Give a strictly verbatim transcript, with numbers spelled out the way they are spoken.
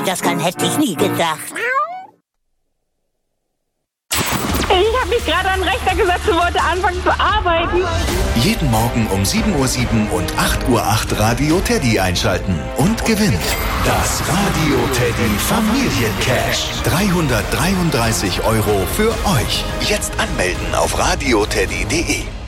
Teddy das kann, hätte ich nie gedacht. Ich habe mich gerade an den Rechner gesetzt und wollte anfangen zu arbeiten. Jeden Morgen um sieben Uhr sieben und acht Uhr acht Radio Teddy einschalten und gewinnt das Radio Teddy Familiencash. dreihundertdreiunddreißig Euro für euch. Jetzt anmelden auf radioteddy punkt de.